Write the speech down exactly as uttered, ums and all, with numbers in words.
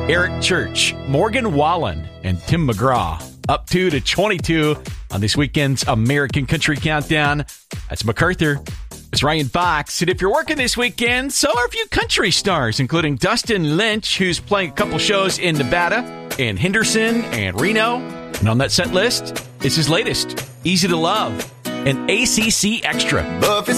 Eric Church, Morgan Wallen, and Tim McGraw. Up two to twenty-two on this weekend's American Country Countdown. That's MacArthur. It's Ryan Fox. And if you're working this weekend, so are a few country stars, including Dustin Lynch, who's playing a couple shows in Nevada, and Henderson, and Reno. And on that set list is his latest, Easy to Love, and A C C Extra.